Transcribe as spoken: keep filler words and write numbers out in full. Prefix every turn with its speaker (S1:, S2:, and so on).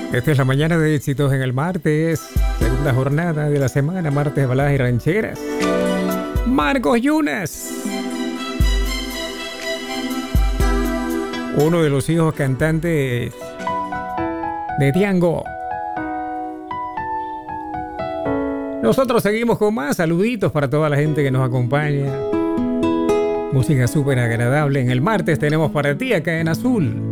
S1: Esta es la mañana de éxitos en el martes, segunda jornada de la semana, martes baladas y rancheras. Marcos Yunas, uno de los hijos cantantes de Tiango. Nosotros seguimos con más saluditos para toda la gente que nos acompaña. Música súper agradable. En el martes tenemos para ti acá en Azul